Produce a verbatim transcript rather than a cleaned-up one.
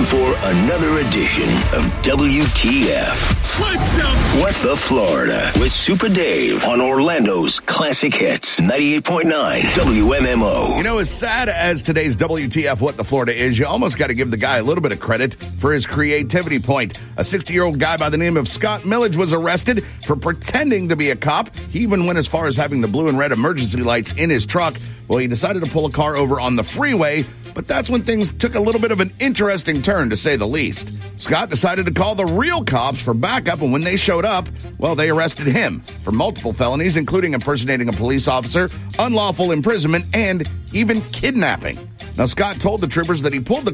time for another edition of W T F. What the? What the Florida with Super Dave on Orlando's Classic Hits ninety-eight point nine W M M O. You know, as sad as today's W T F What the Florida is, you almost got to give the guy a little bit of credit for his creativity point. A sixty-year-old guy by the name of Scott Millage was arrested for pretending to be a cop. He even went as far as having the blue and red emergency lights in his truck. Well, he decided to pull a car over on the freeway, but that's when things took a little bit of an interesting turn, to say the least. Scott decided to call the real cops for backup, and when they showed up, well, they arrested him for multiple felonies, including impersonating a police officer, unlawful imprisonment, and even kidnapping. Now, Scott told the troopers that he pulled the